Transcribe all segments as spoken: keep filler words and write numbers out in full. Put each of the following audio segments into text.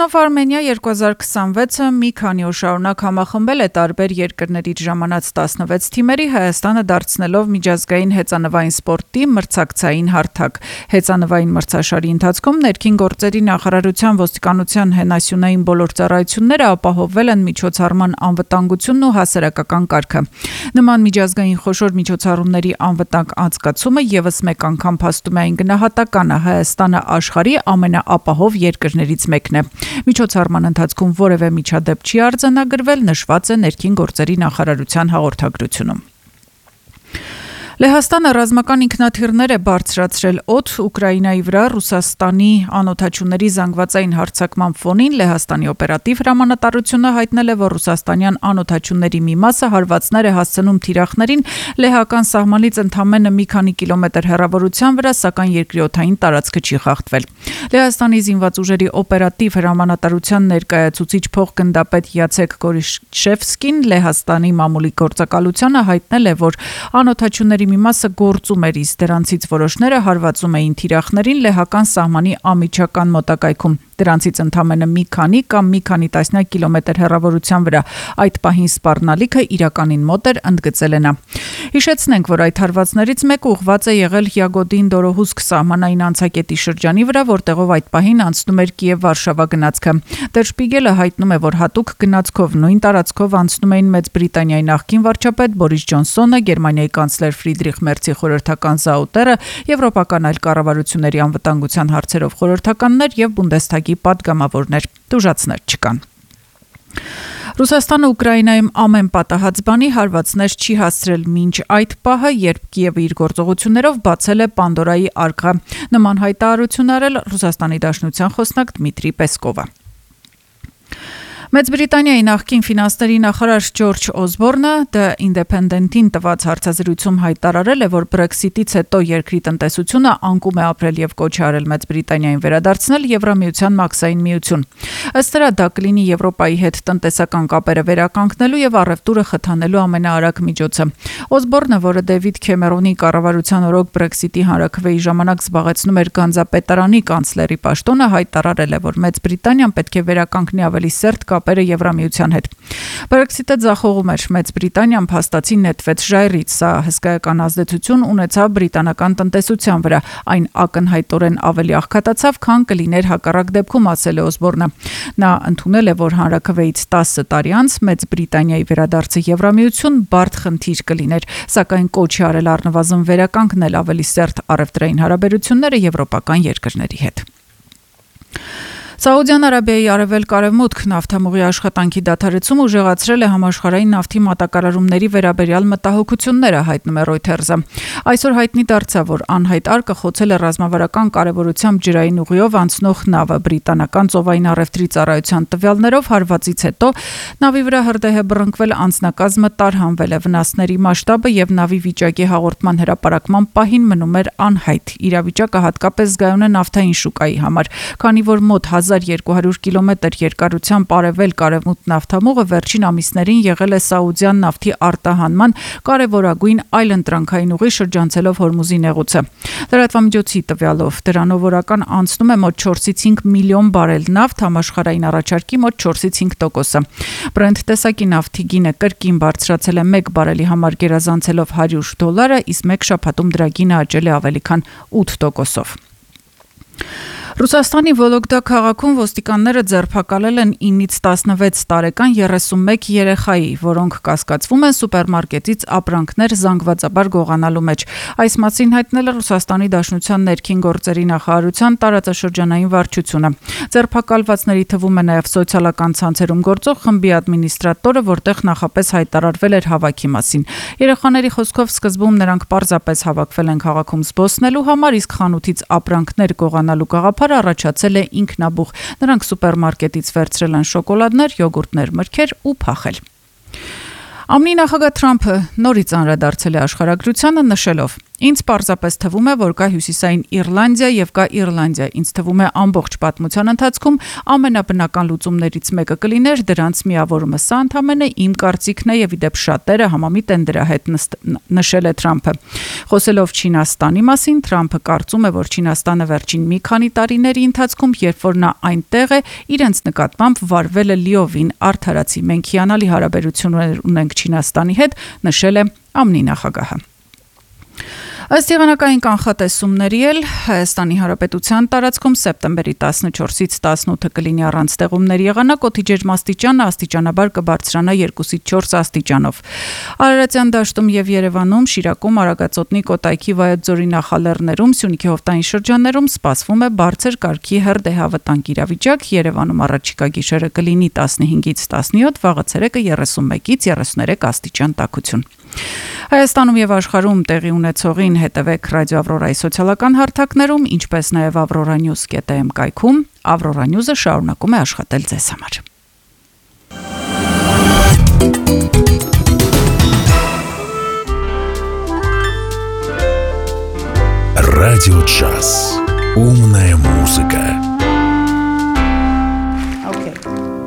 Առանցքով Armenia երկու հազար քսանվեցը մի քանի օր շարունակ համախմբել է տարբեր երկրներից ժամանած տասնվեց թիմերի, Հայաստանը դարձնելով միջազգային հեծանվային սպորտի մրցակցային հարթակ։ Հեծանվային մրցաշարի ընթացքում ներքին գործերի նախարարության, ոստիկանության, հենասյունային բոլոր ծառայությունները ապահովվել են միջոցառման անվտանգությունն ու հասարակական կարգը։ Նման միջազգային խոշոր միջոցառումների անվտանգ անցկացումը ևս մեկ անգամ փաստում է այն գնահատականը, Հայաստանը աշխարհի ամենաապահով երկրներից մեկն է։ Միջոցառման ընթացքում որևէ միջադեպ չի արձանագրվել, նշված է ներքին գործերի նախարարության հաղորդագրությունում։ Լեհաստանը ռազմական ինքնաթիռներ է բարձրացրել օդ Ուկրաինայի վրա Ռուսաստանի անօդաչուների զանգվածային հարձակման ֆոնին Լեհաստանի օպերատիվ հրամանատարությունը հայտնել է, որ ռուսաստանյան անօդաչուների մի մասը հարվածներ է հասցնում թիրախներին լեհական սահմանից ընդամենը մի քանի կիլոմետր հեռավորության վրա, սակայն երկրի օդային տարածքը չի խախտվել։ Լեհաստանի զինված ուժերի օպերատիվ հրամանատարության ներկայացուցիչ փոխգնդապետ Յացեք Գորիշևսկին Լեհաստանի մամուլի գործակալությանը հայտնել է, որ անօդաչուների մի մասը գործում էր, իսկ դրանցից որոշները հարվածում էին թիրախներին լեհական սահմանի ամիջական մոտակայքում։ Դրանցից ընդամենը մի քանի կամ մի քանի տասնյակ կիլոմետր հեռավորության վրա։ Այդ պահին սպառնալիքը իրականին մոտ էր, ընդգծել է նա։ Հիշեցնենք, որ այդ հարվածներից մեկը ուղղված է եղել Յագոդին Դորոհուսկ սահմանային անցակետի շրջանի վրա, որտեղով այդ պահին անցնում էր Կիև-Վարշավա գնացքը։ Der Spiegel-ը հայտնում է, որ հատուկ գնացքով նույն տարածքով անցնում էին Մեծ Բրիտանիայի նախկին վարչապետ Բորիս Ջոնսոնը, Գերմանիայի կանցլեր Ֆրիդրիխ Մերցի խորհրդական Զաուտերը, եվրոպական այլ կառավարությունների անվտանգության հարցերով խորհրդականներ եւ Բունդեսթագի պատգամավորներ։ Տուժածներ չկան։ Ռուսաստանը Ուկրաինայում ամեն պատահած բանի հարվածներ չի հասցրել մինչ այդ պահը, երբ Կիևը իր գործողություններով բացել է Պանդորայի արկղը։ Նման հայտարարություն արել Ռուսաստանի Դաշնության խոսնակ Դմիտրի Պեսկովը։ Մեծ Բրիտանիայի նախկին ֆինանսների նախարար Ջորջ Օսբորնը The Independent-ին տված հարցազրույցում հայտարարել է, որ Brexit-ից հետո երկրի տնտեսությունը անկում է ապրել եւ կոչ է արել Մեծ Բրիտանիային վերադարձնել Եվրամիության մաքսային միություն։ Ըստ դրա դա կլինի Եվրոպայի հետ տնտեսական կապերը վերականգնելու եւ առևտուրը խթանելու ամենաարագ միջոցը։ Օսբորնը, որը Դեվիդ Քեմերոնի կառավարության օրոք Brexit-ի հանրաքվեի ժամանակ զբաղեցնում էր Գանձապետարանի կանցլերի պաշտոնը, հայտարարել է, որ Մեծ Բրիտանիան պետք է վերականգնի ավելի սերտ կապերը Եվրամիության հետ։ Brexit-ը ձախողում էր, Մեծ Բրիտանիան փաստացի նետվեց ժայռից, սա հսկայական ազդեցություն ունեցավ բրիտանական տնտեսության վրա, այն ակնհայտորեն ավելի աղքատացավ, քան կլիներ հակառակ դեպքում, ասել է Օսբորնը։ Նա ընդունել է, որ հանրաքվեից տասը տարի անց Մեծ Բրիտանիայի վերադարձը Եվրամիություն բարդ խնդիր կլիներ, սակայն կոչ է արել առնվազն վերականգնել ավելի սերտ առևտրային հարաբերությունները եվրոպական երկրների հետ։ Սաուդյան Արաբիայի արևելք-արևմուտք նավթամուղի աշխատանքի դադարեցումը ուժեղացրել է համաշխարհային նավթի մատակարարումների վերաբերյալ մտահոգությունները, հայտնում է Reuters-ը։ Այսօր հայտնի դարձավ, որ անհայտ արկը խոցել է ռազմավարական կարևորությամբ ջրային ուղիով անցնող նավը։ Բրիտանական ծովային առևտրի ծառայության տվյալներով հարվածից հետո նավի վրա հրդեհ է բռնկվել, անձնակազմը տարհանվել է, վնասների մասշտաբը եւ նավի վիճակի հաղորդման հրապարակման պահին մնում էր անհայտ։ Իրավիճակը հատկապես զգայուն է նավթային շուկայի համար, քանի որ մոտ հազար երկու հարյուր կիլոմետր երկարությամբ արևելք-արևմուտք նավթամուղը վերջին ամիսներին եղել է Սաուդյան նավթի արտահանման կարևորագույն այլընտրանքային ուղի, շրջանցելով Հորմուզի նեղուցը։ Լրատվամիջոցի տվյալով դրանով օրական անցնում է մոտ չորսից հինգ միլիոն բարել նավթ, համաշխարհային առաջարկի մոտ չորսից հինգ տոկոսը։ Brent տեսակի նավթի գինը կրկին բարձրացել է մեկ բարելի համար, գերազանցելով հարյուր դոլարը, իսկ մեկ շաբաթում դրա գինը աճել է ավելի քան ութ տոկոսով։ Ռուսաստանի Վոլոգդա քաղաքում ոստիկանները ձերբակալել են ինից տասնվեց տարեկան երեսունմեկ երեխայի, որոնք կասկածվում են սուպերմարկետից ապրանքներ զանգվածաբար գողանալու մեջ։ Այս մասին հայտնել է Ռուսաստանի Դաշնության ներքին գործերի նախարարության տարածաշրջանային վարչությունը։ Ձերբակալվածների թվում է նաև սոցիալական ցանցերում գործող խմբի ադմինիստրատորը, որտեղ նախապես հայտարարվել էր հավաքի մասին։ Երեխաների խոսքով սկզբում նրանք պարզապես հավաքվել են քաղաքում զբոսնելու համար, իսկ խանութից ապրանքներ գողանալու գաղափարը առաջացել է ինքնաբուխ։ Նրանք սուպերմարկետից վերցրել են շոկոլադներ, յոգուրտներ, մրգեր ու փախել։ ԱՄՆ նախագահ Թրամփը նորից անդրադարձել է աշխարհագրությանը, նշելով. Ինձ պարզապես թվում է, որ կա Հյուսիսային Իռլանդիա եւ կա Իռլանդիա։ Ինձ թվում է ամբողջ պատմության ընթացքում ամենաբնական լուծումներից մեկը կլիներ դրանց միավորումը։ Սա ընդհանրապես իմ կարծիքն է եւ իդեպ շատերը համամիտ են դրա հետ, նշել է Թրամփը։ Խոսելով Չինաստանի մասին, Թրամփը կարծում է, որ Չինաստանը վերջին մի քանի տարիների ընթացքում, երբ որ նա այնտեղ է, իրենց նկատմամբ վարվել է լիովին արդարացի։ Մենք հիանալի հարաբերություններ ունենք Չինաստանի հետ, նշել է Ա Մ Ն-ի նախագահը։ Ըստ եղանակային կանխատեսումների էլ Հայաստանի Հանրապետության տարածքում սեպտեմբերի տասնչորսից տասնութը կլինի առանց ձեղումների եղանակ, օդի ջերմաստիճանը աստիճանաբար կբարձրանա երկուսից չորս աստիճանով։ Արարատյան դաշտում եւ Երևանում, Շիրակում, Արագածոտնի, Կոտայքի, Վայոց ձորի նախալեռներում, Սյունիքի հովտային շրջաններում սպասվում է բարձր կարգի հրդեհավտանգ իրավիճակ։ Երևանում առաջիկա գիշերը կլինի տասնհինգից տասնյոթ, վաղը ցերեկը երեսունմեկից երեսուներեք աստիճան տաքություն։ Հայաստանում եւ աշխարհում տեղի ունեցողին հետևեք Ռադիո Ավրորայի սոցիալական հարթակներում, ինչպես նաեւ avroranews dot am կայքում։ Avrora News-ը շարունակում է աշխատել ձեզ համար։ Радио Джаз. Умная музыка. Okay.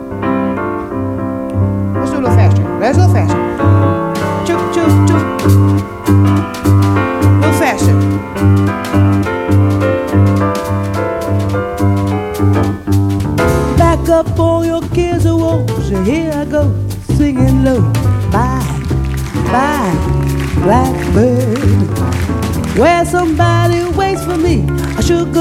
Let's do a little faster. Let's do a little faster. Choo, choo, choo. A little faster. Back up all your cares and woes. Here I go, singing low. Bye, bye, blackbird. Where somebody waits for me. I should go.